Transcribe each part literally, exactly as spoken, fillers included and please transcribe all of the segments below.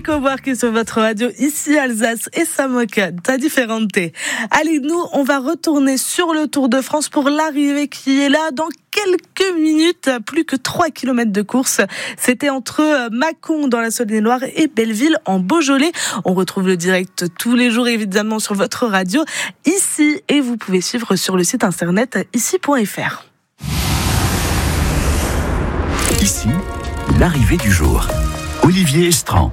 Chico Buarque sur votre radio, ici Alsace et Samoca, ta différente. Allez, nous, on va retourner sur le Tour de France pour l'arrivée qui est là dans quelques minutes, plus que trois kilomètres de course. C'était entre Mâcon dans la Saône-et-Loire et Belleville en Beaujolais. On retrouve le direct tous les jours évidemment sur votre radio ici et vous pouvez suivre sur le site internet ici point f r. Ici, l'arrivée du jour. Olivier Estran.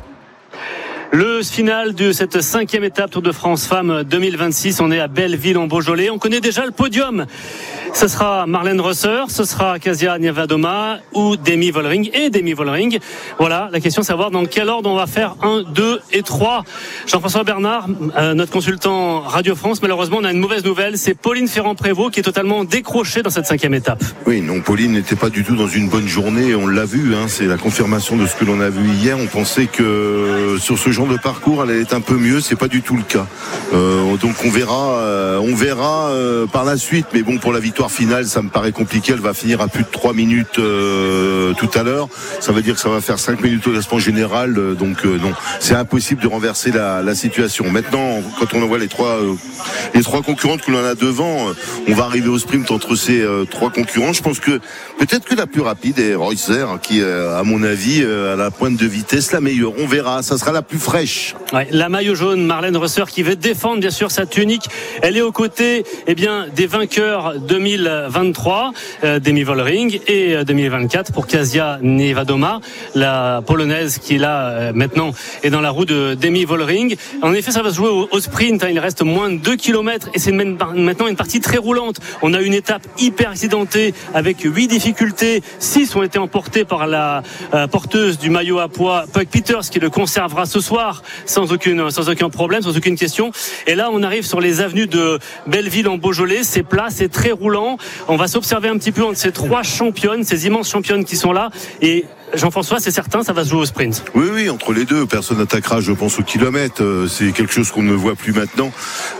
Le final de cette cinquième étape Tour de France Femmes deux mille vingt-six, on est à Belleville en Beaujolais. On connaît déjà le podium. Ce sera Marlène Rosser, ce sera Kasia Niewiadoma ou Demi Vollering et Demi Vollering. Voilà, la question c'est savoir dans quel ordre on va faire un, deux et trois. Jean-François Bernard, euh, notre consultant Radio France, malheureusement on a une mauvaise nouvelle, c'est Pauline Ferrand-Prévot qui est totalement décrochée dans cette cinquième étape. Oui, non, Pauline n'était pas du tout dans une bonne journée, on l'a vu, hein, c'est la confirmation de ce que l'on a vu hier. On pensait que sur ce genre de parcours elle allait être un peu mieux, c'est pas du tout le cas. Euh, donc on verra, euh, on verra euh, par la suite, mais bon, pour la victoire finale, ça me paraît compliqué. Elle va finir à plus de trois minutes euh, tout à l'heure. Ça veut dire que ça va faire cinq minutes au classement général. Euh, donc euh, non, c'est impossible de renverser la, la situation. Maintenant, quand on voit les trois, euh, les trois concurrentes que l'on a devant, euh, on va arriver au sprint entre ces euh, trois concurrents. Je pense que peut-être que la plus rapide est Reusser, qui, euh, à mon avis, euh, a la pointe de vitesse la meilleure. On verra. Ça sera la plus fraîche. Ouais, la maillot jaune, Marlène Rosser, qui veut défendre bien sûr sa tunique. Elle est aux côtés, eh bien, des vainqueurs deux mille vingt-trois, euh, Demi Vollering, et euh, deux mille vingt-quatre pour Kasia Niewiadoma, la polonaise qui là euh, maintenant est dans la roue de Demi Vollering. En effet, ça va se jouer au, au sprint. Hein, il reste moins de deux kilomètres et c'est même maintenant une partie très roulante. On a une étape hyper accidentée avec huit difficultés. six ont été emportées par la euh, porteuse du maillot à pois, Puck Peters, qui le conservera ce soir sans aucune, sans aucun problème, sans aucune question. Et là, on arrive sur les avenues de Belleville en Beaujolais. C'est plat, c'est très roulant. On va s'observer un petit peu entre ces trois championnes, ces immenses championnes qui sont là. Et Jean-François, c'est certain, ça va se jouer au sprint. Oui, oui, entre les deux, personne n'attaquera, je pense, au kilomètre. C'est quelque chose qu'on ne voit plus maintenant.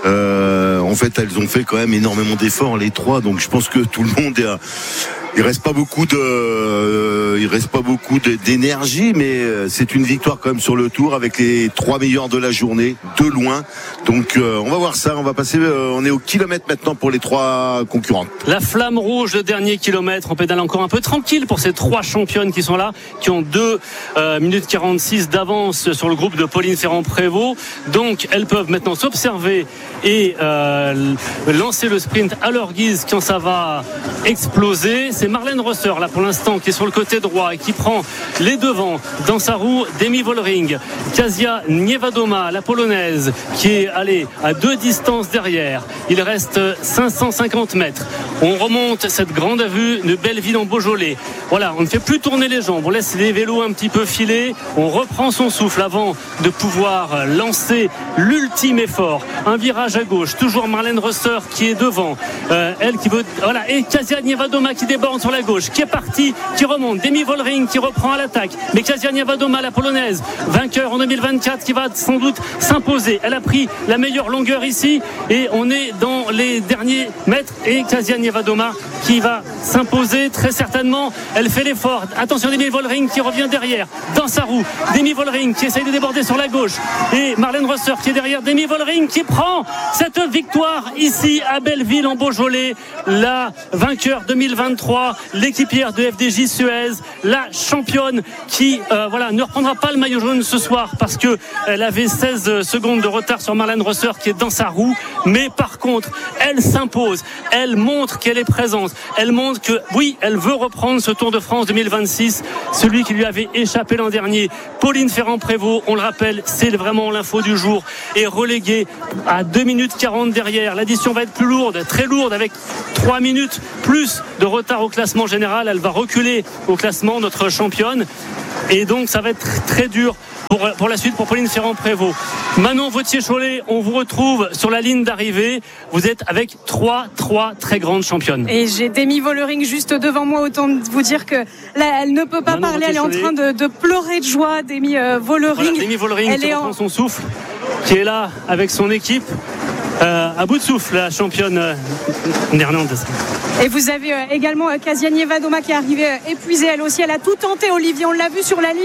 Euh, en fait, elles ont fait quand même énormément d'efforts, les trois. Donc, je pense que tout le monde est à... Il reste pas beaucoup de, euh, il reste pas beaucoup de, d'énergie, mais c'est une victoire quand même sur le Tour avec les trois meilleurs de la journée, de loin. Donc euh, on va voir ça. On va passer, euh, on est au kilomètre maintenant pour les trois concurrentes. La flamme rouge, le dernier kilomètre. On pédale encore un peu tranquille pour ces trois championnes qui sont là, qui ont deux euh, minutes quarante-six d'avance sur le groupe de Pauline Ferrand-Prévot. Donc elles peuvent maintenant s'observer et euh, lancer le sprint à leur guise quand ça va exploser. C'est Marlène Rosser là pour l'instant qui est sur le côté droit et qui prend les devants dans sa roue. Demi Vollering, Kasia Niewiadoma, la polonaise, qui est allée à deux distances derrière. Il reste cinq cent cinquante mètres. On remonte cette grande avenue de Belleville en Beaujolais. Voilà, on ne fait plus tourner les jambes, on laisse les vélos un petit peu filer, on reprend son souffle avant de pouvoir lancer l'ultime effort. Un virage à gauche, toujours Marlène Rosser qui est devant. Euh, elle qui veut, voilà, et Kasia Niewiadoma qui déborde sur la gauche, qui est parti, qui remonte. Demi Vollering qui reprend à l'attaque. Mais Kasia Niewiadoma, la polonaise, vainqueur en deux mille vingt-quatre, qui va sans doute s'imposer. Elle a pris la meilleure longueur ici et on est dans les derniers mètres et Kasia Niewiadoma qui va s'imposer très certainement. Elle fait l'effort. Attention, Demi Vollering qui revient derrière dans sa roue. Demi Vollering qui essaye de déborder sur la gauche et Marlène Rosser qui est derrière. Demi Vollering qui prend cette victoire ici à Belleville en Beaujolais. La vainqueur deux mille vingt-trois, l'équipière de F D J Suez, la championne qui euh, voilà, ne reprendra pas le maillot jaune ce soir parce que elle avait seize secondes de retard sur Marlène Rosser qui est dans sa roue, mais par contre elle s'impose, elle montre qu'elle est présente, elle montre que oui, elle veut reprendre ce Tour de France deux mille vingt-six, celui qui lui avait échappé l'an dernier. Pauline Ferrand-Prévot, on le rappelle, c'est vraiment l'info du jour, est reléguée à deux minutes quarante derrière. L'addition va être plus lourde, très lourde, avec trois minutes plus de retard au classement général. Elle va reculer au classement, notre championne, et donc ça va être très dur pour, pour la suite pour Pauline Ferrand-Prévôt. Manon Vautier-Cholet, on vous retrouve sur la ligne d'arrivée. Vous êtes avec trois, trois très grandes championnes. Et j'ai Demi Vollering juste devant moi, autant vous dire que là, elle ne peut pas Manon parler, elle est en train de, de pleurer de joie. Demi euh, Vollering, voilà, Demi Vollering elle qui est reprend en... son souffle, qui est là avec son équipe. Euh, à bout de souffle, la championne euh, néerlandaise. Et vous avez euh, également euh, Kasia Niewiadoma qui est arrivée euh, épuisée elle aussi. Elle a tout tenté, Olivier, on l'a vu sur la ligne.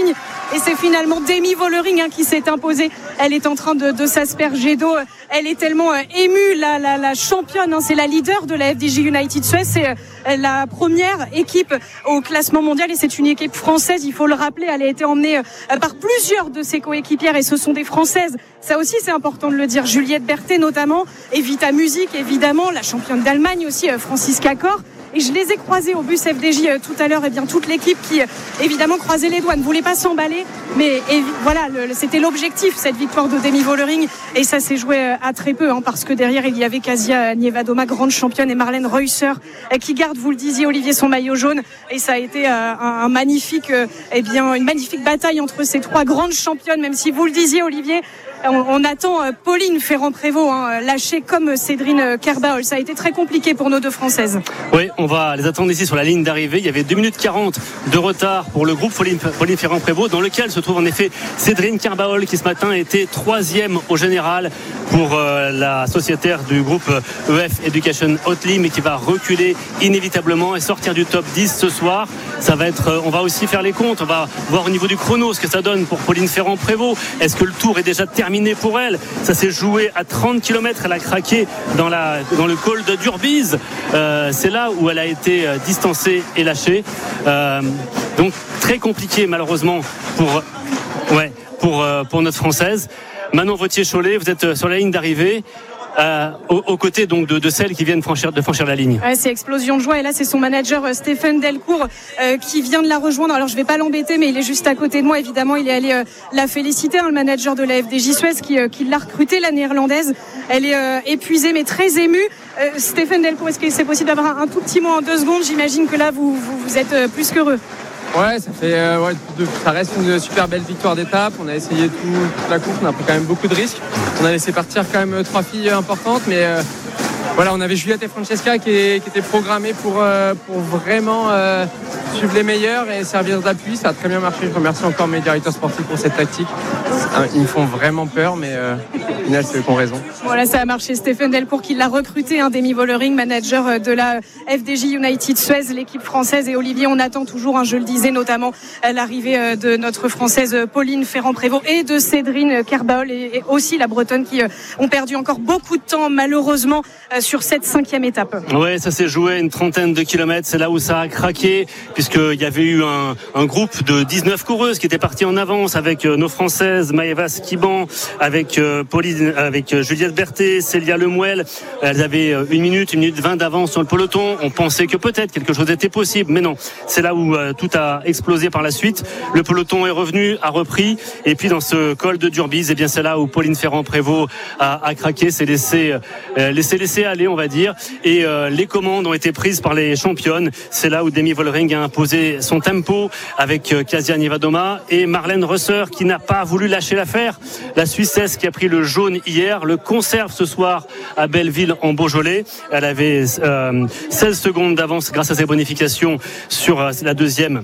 et c'est finalement Demi Vollering hein, qui s'est imposée. Elle est en train de, de s'asperger d'eau. Elle est tellement euh, émue, la, la, la championne, hein, c'est la leader de la F D J United Suez, c'est euh, la première équipe au classement mondial et c'est une équipe française, il faut le rappeler, elle a été emmenée euh, par plusieurs de ses coéquipières et ce sont des Françaises. Ça aussi c'est important de le dire, Juliette Berthet notamment, Evita Music évidemment, la championne d'Allemagne aussi, euh, Franziska Kor. Et je les ai croisés au bus F D J euh, tout à l'heure, et bien toute l'équipe qui euh, évidemment croisait les doigts, ne voulait pas s'emballer, mais et, voilà, le, c'était l'objectif cette victoire de Demi Vollering et ça s'est joué euh, à très peu, hein, parce que derrière il y avait Kasia Nievadoma, grande championne, et Marlène Reusser euh, qui garde, vous le disiez Olivier, son maillot jaune, et ça a été euh, un, un magnifique, euh, eh bien une magnifique bataille entre ces trois grandes championnes, même si vous le disiez Olivier. On, on attend euh, Pauline Ferrand-Prévot hein, lâchée comme Cédrine Kerbaol. Ça a été très compliqué pour nos deux Françaises. Oui, on va les attendre ici sur la ligne d'arrivée. Il y avait deux minutes quarante de retard pour le groupe Pauline, Pauline Ferrand-Prévot, dans lequel se trouve en effet Cédrine Kerbaol, qui ce matin était troisième au général pour euh, la sociétaire du groupe E F Education Hotly, mais qui va reculer inévitablement et sortir du top dix ce soir. Ça va être, euh, on va aussi faire les comptes. On va voir au niveau du chrono ce que ça donne pour Pauline Ferrand-Prévot. Est-ce que le tour est déjà terminé pour elle? Ça s'est joué à trente kilomètres. Elle a craqué dans, la, dans le col de Durbiz. Euh, c'est là où elle a été distancée et lâchée. Euh, donc très compliqué malheureusement pour, ouais, pour, pour notre Française. Manon Vautier-Cholet, vous êtes sur la ligne d'arrivée. Euh, aux, aux côtés donc de, de celles qui viennent franchir, de franchir la ligne. Ouais, c'est explosion de joie et là c'est son manager euh, Stéphane Delcourt euh, qui vient de la rejoindre. Alors je vais pas l'embêter mais il est juste à côté de moi évidemment. Il est allé euh, la féliciter, hein, le manager de la F D J Suez qui, euh, qui l'a recrutée, la néerlandaise. Elle est euh, épuisée mais très émue. Euh, Stéphane Delcourt, est-ce que c'est possible d'avoir un, un tout petit mot en deux secondes? J'imagine que là vous, vous, vous êtes euh, plus qu'heureux. Ouais, ça fait, euh, ouais, de, ça reste une super belle victoire d'étape. On a essayé tout, toute la course, on a pris quand même beaucoup de risques. On a laissé partir quand même trois filles importantes, mais euh, voilà, on avait Juliette et Francesca qui, est, qui étaient programmées pour, euh, pour vraiment euh, suivre les meilleurs et servir d'appui. Ça a très bien marché. Je remercie encore mes directeurs sportifs pour cette tactique. Ils me font vraiment peur, mais euh, au final, c'est eux qui ont raison. Voilà, ça a marché. Stéphane Delcourt qui l'a recruté, hein, Demi Vollering, manager de la F D J United Suez, l'équipe française. Et Olivier, on attend toujours, hein, je le disais, notamment l'arrivée de notre française Pauline Ferrand-Prévot et de Cédrine Kerbaol et, et aussi la Bretonne qui euh, ont perdu encore beaucoup de temps, malheureusement, euh, sur cette cinquième étape. Ouais, ça s'est joué une trentaine de kilomètres. C'est là où ça a craqué, puisqu'il y avait eu un, un groupe de dix-neuf coureuses qui étaient partis en avance avec euh, nos Françaises, Maëva Skiban, avec euh, Pauline, avec euh, Juliette Berthet, Célia Lemouel. Elles avaient euh, une minute, une minute vingt d'avance sur le peloton. On pensait que peut-être quelque chose était possible, mais non. C'est là où euh, tout a explosé par la suite. Le peloton est revenu, a repris, et puis dans ce col de Durbiz, eh bien c'est là où Pauline Ferrand-Prévôt a, a craqué, s'est laissé, euh, laissé laisser aller, on va dire, et euh, les commandes ont été prises par les championnes. C'est là où Demi Vollering a imposé son tempo avec euh, Kasia Nievadoma et Marlène Reusser qui n'a pas voulu lâcher l'affaire. La Suissesse qui a pris le jaune hier le conserve ce soir à Belleville en Beaujolais. Elle avait euh, seize secondes d'avance grâce à ses bonifications sur euh, la deuxième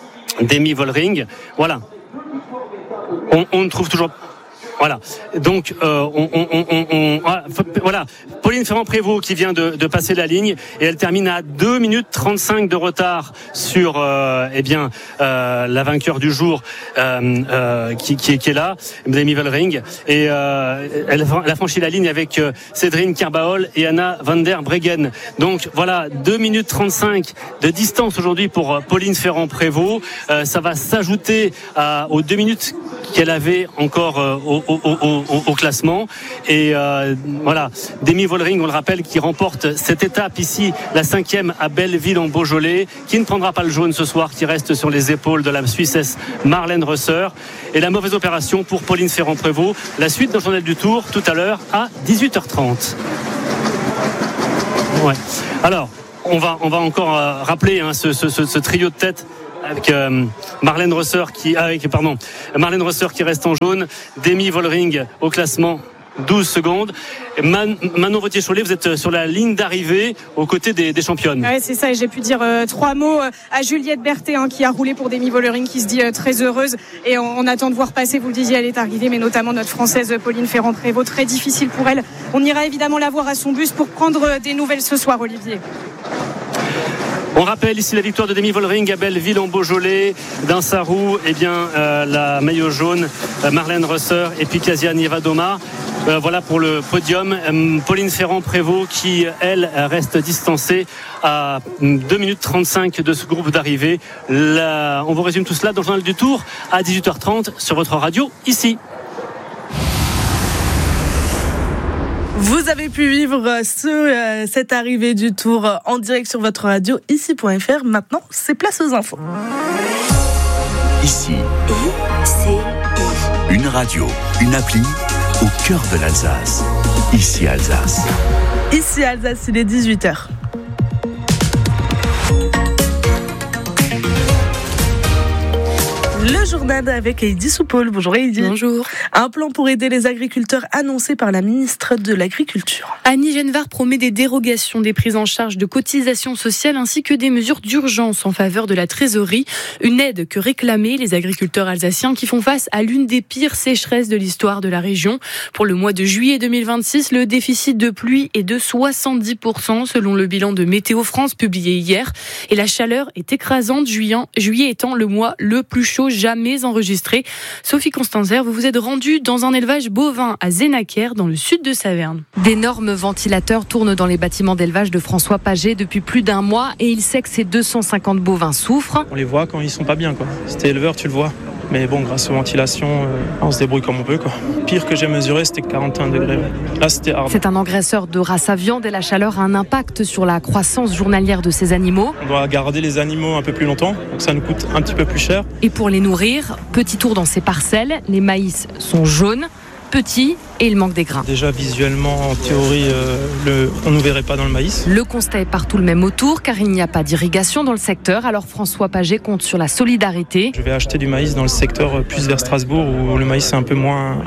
Demi Vollering. Voilà. On, on ne trouve toujours Voilà. Donc, euh, on, on, on, on, voilà. Pauline Ferrand-Prévot qui vient de, de passer la ligne et elle termine à deux minutes trente-cinq de retard sur, euh, eh bien, euh, la vainqueur du jour, euh, euh, qui, qui, qui est là, Demi Vollering. Et euh, elle, elle a franchi la ligne avec euh, Cédrine Kerbaol et Anna van der Breggen. Donc, voilà, deux minutes trente-cinq de distance aujourd'hui pour Pauline Ferrand-Prévot. Euh, ça va s'ajouter à, aux deux minutes qu'elle avait encore euh, au, au, au, au, au classement. Et euh, voilà, Demi Vollering, on le rappelle, qui remporte cette étape ici, la cinquième à Belleville en Beaujolais, qui ne prendra pas le jaune ce soir, qui reste sur les épaules de la Suissesse Marlène Reusser. Et la mauvaise opération pour Pauline Ferrand-Prévot. La suite dans le journal du Tour tout à l'heure à dix-huit heures trente. Ouais. Alors, on va, on va encore euh, rappeler hein, ce, ce, ce, ce trio de tête avec euh, Marlène Reusser qui avec pardon Marlène Reusser qui reste en jaune, Demi Vollering au classement douze secondes. Man, Manon Vautier-Cholet, vous êtes sur la ligne d'arrivée aux côtés des, des championnes. Ouais, c'est ça, et j'ai pu dire euh, trois mots à Juliette Berthet hein, qui a roulé pour Demi Vollering, qui se dit euh, très heureuse, et on, on attend de voir passer, vous le disiez, elle est arrivée, mais notamment notre Française Pauline Ferrand-Prévot, très difficile pour elle. On ira évidemment la voir à son bus pour prendre des nouvelles ce soir, Olivier. On rappelle ici la victoire de Demi Vollering à Belleville en Beaujolais, d'un Sarrou, eh bien euh, la maillot jaune, euh, Marlène Rosser et puis Kasia Nievadoma. Euh, voilà pour le podium. Euh, Pauline Ferrand-Prévot qui, elle, reste distancée à deux minutes trente-cinq de ce groupe d'arrivée. Là, on vous résume tout cela dans le journal du Tour à dix-huit heures trente sur votre radio ici. Vous avez pu vivre ce, euh, cette arrivée du Tour en direct sur votre radio ici point f r. Maintenant, c'est place aux infos. Ici, I C I. une radio, une appli au cœur de l'Alsace. Ici Alsace. Ici Alsace, il est dix-huit heures. Le journal avec Heidi Soupol. Bonjour Heidi. Bonjour. Un plan pour aider les agriculteurs annoncé par la ministre de l'Agriculture. Annie Genevard promet des dérogations, des prises en charge de cotisations sociales ainsi que des mesures d'urgence en faveur de la trésorerie. Une aide que réclamaient les agriculteurs alsaciens qui font face à l'une des pires sécheresses de l'histoire de la région. Pour le mois de juillet deux mille vingt-six, le déficit de pluie est de soixante-dix pour cent selon le bilan de Météo France publié hier. Et la chaleur est écrasante, juillet étant le mois le plus chaud jamais enregistré. Sophie Constanzer, vous vous êtes rendue dans un élevage bovin à Zénacker, dans le sud de Saverne. D'énormes ventilateurs tournent dans les bâtiments d'élevage de François Paget depuis plus d'un mois et il sait que ces deux cent cinquante bovins souffrent. On les voit quand ils sont pas bien, quoi. Si t'es éleveur, tu le vois. Mais bon, grâce aux ventilations, euh, on se débrouille comme on peut, quoi. Pire que j'ai mesuré, c'était quarante et un degrés. Là, c'était hard. C'est un engraisseur de race à viande et la chaleur a un impact sur la croissance journalière de ces animaux. On doit garder les animaux un peu plus longtemps, donc ça nous coûte un petit peu plus cher. Et pour les nourrir, petit tour dans ces parcelles, les maïs sont jaunes, petits et il manque des grains. Déjà visuellement, en théorie, euh, le, on ne nous verrait pas dans le maïs. Le constat est partout le même autour car il n'y a pas d'irrigation dans le secteur. Alors François Paget compte sur la solidarité. Je vais acheter du maïs dans le secteur plus vers Strasbourg où le maïs est un peu moins,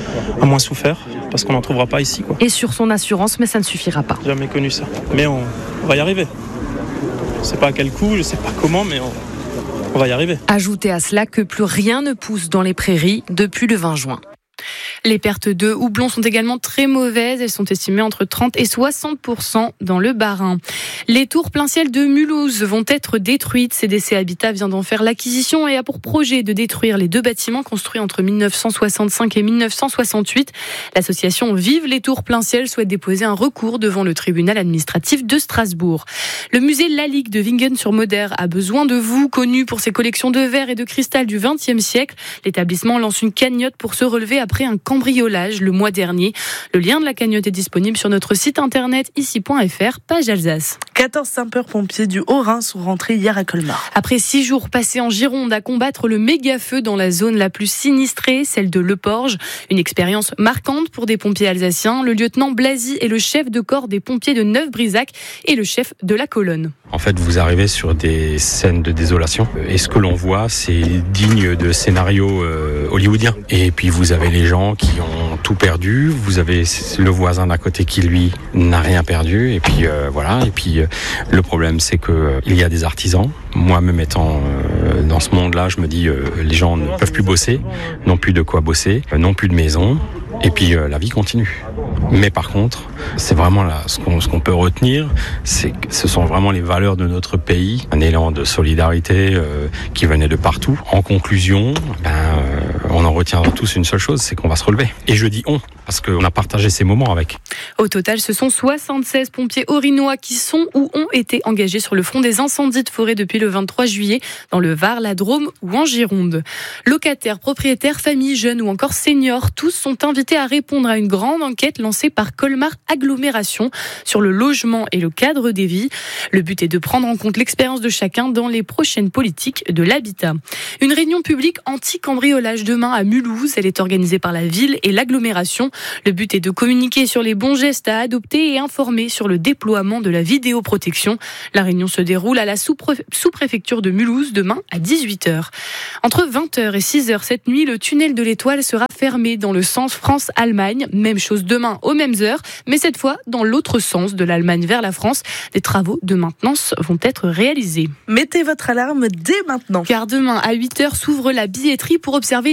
a moins souffert parce qu'on n'en trouvera pas ici, quoi. Et sur son assurance, mais ça ne suffira pas. J'ai jamais connu ça. Mais on, on va y arriver. Je ne sais pas à quel coût, je ne sais pas comment, mais on, on va y arriver. Ajoutez à cela que plus rien ne pousse dans les prairies depuis le vingt juin. Les pertes de houblon sont également très mauvaises. Elles sont estimées entre trente et soixante pour cent dans le Bas-Rhin. Les tours plein ciel de Mulhouse vont être détruites. C D C Habitat vient d'en faire l'acquisition et a pour projet de détruire les deux bâtiments construits entre mille neuf cent soixante-cinq et mille neuf cent soixante-huit. L'association Vive les tours plein ciel souhaite déposer un recours devant le tribunal administratif de Strasbourg. Le musée Lalique de Wingen-sur-Moder a besoin de vous, connu pour ses collections de verre et de cristal du vingtième siècle. L'établissement lance une cagnotte pour se relever après un cambriolage le mois dernier. Le lien de la cagnotte est disponible sur notre site internet ici point f r, page Alsace. quatorze sapeurs-pompiers du Haut-Rhin sont rentrés hier à Colmar. Après six jours passés en Gironde à combattre le méga-feu dans la zone la plus sinistrée, celle de Le Porge. Une expérience marquante pour des pompiers alsaciens. Le lieutenant Blasi est le chef de corps des pompiers de Neuf-Brisac et le chef de la colonne. En fait, vous arrivez sur des scènes de désolation et ce que l'on voit, c'est digne de scénario euh, hollywoodien. Et puis vous avez les gens qui ont tout perdu, vous avez le voisin d'à côté qui lui n'a rien perdu. Et puis euh, voilà. Et puis euh, le problème, c'est que euh, il y a des artisans. Moi-même étant euh, dans ce monde-là, je me dis euh, les gens ne peuvent plus bosser, n'ont plus de quoi bosser, euh, n'ont plus de maison. Et puis euh, la vie continue. Mais par contre, c'est vraiment là, ce qu'on, ce qu'on peut retenir, c'est que ce sont vraiment les valeurs de notre pays, un élan de solidarité euh, qui venait de partout. En conclusion, ben, euh, on en retiendra tous une seule chose, c'est qu'on va se relever. Et je dis on, parce qu'on a partagé ces moments avec. Au total, ce sont soixante-seize pompiers orinois qui sont ou ont été engagés sur le front des incendies de forêt depuis le vingt-trois juillet, dans le Var, la Drôme ou en Gironde. Locataires, propriétaires, familles, jeunes ou encore seniors, tous sont invités à répondre à une grande enquête lancée par Colmar Agglomération sur le logement et le cadre des vies. Le but est de prendre en compte l'expérience de chacun dans les prochaines politiques de l'habitat. Une réunion publique anti-cambriolage demain à Mulhouse. Elle est organisée par la ville et l'agglomération. Le but est de communiquer sur les bons gestes à adopter et informer sur le déploiement de la vidéoprotection. La réunion se déroule à la sous-préfecture de Mulhouse demain à dix-huit heures. Entre vingt heures et six heures cette nuit, le tunnel de l'Étoile sera fermé dans le sens France-Allemagne. Même chose demain aux mêmes heures, mais cette fois dans l'autre sens de l'Allemagne vers la France. Des travaux de maintenance vont être réalisés. Mettez votre alarme dès maintenant. Car demain à huit heures s'ouvre la billetterie pour observer l'éclipse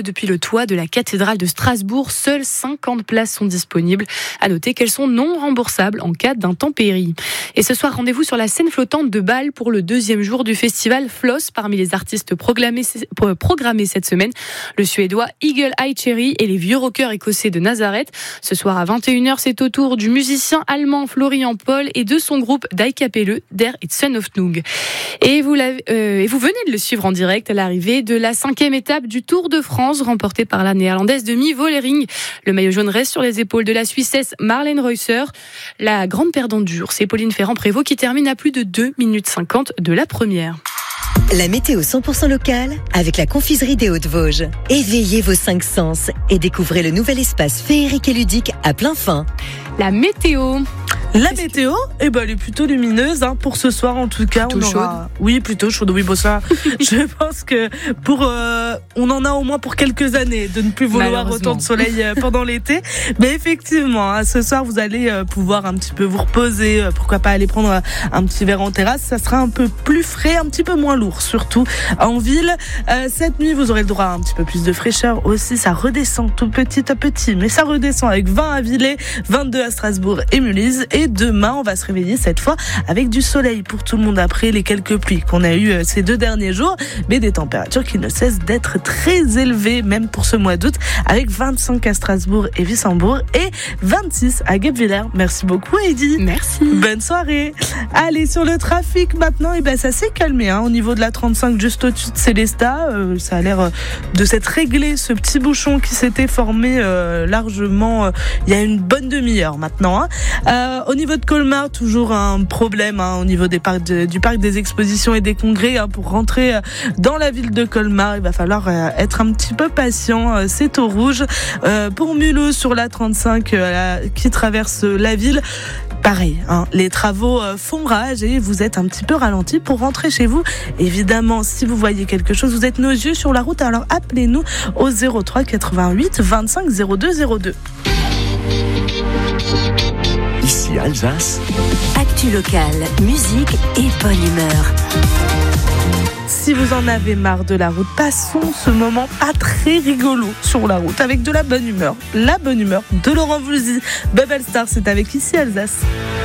depuis le toit de la cathédrale de Strasbourg. Seules cinquante places sont disponibles. À noter qu'elles sont non remboursables en cas d'intempéries. Et ce soir, rendez-vous sur la scène flottante de Bâle pour le deuxième jour du festival Floss. Parmi les artistes programmés, programmés cette semaine, le suédois Eagle Eye Cherry et les vieux rockers écossais de Nazareth. Ce soir à vingt et une heures, c'est au tour du musicien allemand Florian Paul et de son groupe Die Kapelle, Der Son of Nung. Et vous, euh, et vous venez de le suivre en direct à l'arrivée de la cinquième étape du Tour de France, remportée par la néerlandaise Demi Vollering. Le maillot jaune reste sur les épaules de la Suissesse Marlène Reusser. La grande perdante du jour, c'est Pauline Ferrand-Prévot qui termine à plus de deux minutes cinquante de la première. La météo cent pour cent locale avec la confiserie des Hauts-de-Vosges. Éveillez vos cinq sens et découvrez le nouvel espace féerique et ludique à plein fin. La météo. La météo, eh ben, elle est plutôt lumineuse, hein, pour ce soir en tout cas. Plutôt on aura... chaude. Oui, plutôt chaude. Oui, bon ça, je pense que pour, euh, on en a au moins pour quelques années de ne plus vouloir autant de soleil pendant l'été. Mais effectivement, hein, ce soir vous allez euh, pouvoir un petit peu vous reposer. Euh, pourquoi pas aller prendre un petit verre en terrasse. Ça sera un peu plus frais, un petit peu moins lourd, surtout en ville. Euh, cette nuit, vous aurez le droit à un petit peu plus de fraîcheur aussi. Ça redescend tout petit à petit, mais ça redescend avec vingt à Villers, vingt-deux à Strasbourg et Mulhouse. Et demain, on va se réveiller cette fois avec du soleil pour tout le monde après les quelques pluies qu'on a eues ces deux derniers jours, mais des températures qui ne cessent d'être très élevées, même pour ce mois d'août, avec vingt-cinq à Strasbourg et Wissembourg et vingt-six à Guebwiller. Merci beaucoup, Heidi. Merci. Bonne soirée. Allez, sur le trafic maintenant, et ben ça s'est calmé, hein, au niveau de la trente-cinq juste au-dessus de Célestat. Euh, ça a l'air de s'être réglé, ce petit bouchon qui s'était formé euh, largement euh, il y a une bonne demi-heure maintenant. Hein. Euh, Au niveau de Colmar, toujours un problème, hein, au niveau des parcs de, du parc des expositions et des congrès. Hein, pour rentrer dans la ville de Colmar, il va falloir euh, être un petit peu patient. Euh, c'est au rouge. Euh, pour Mulhouse, sur la trente-cinq euh, qui traverse la ville, pareil, hein, les travaux euh, font rage et vous êtes un petit peu ralenti pour rentrer chez vous. Évidemment, si vous voyez quelque chose, vous êtes nos yeux sur la route, alors appelez-nous au zéro trois quatre-vingt-huit vingt-cinq zéro deux zéro deux. Ici Alsace. Actu locale, musique et bonne humeur. Si vous en avez marre de la route, passons ce moment pas très rigolo sur la route avec de la bonne humeur. La bonne humeur de Laurent Voulzy. Bubble Star, c'est avec Ici Alsace.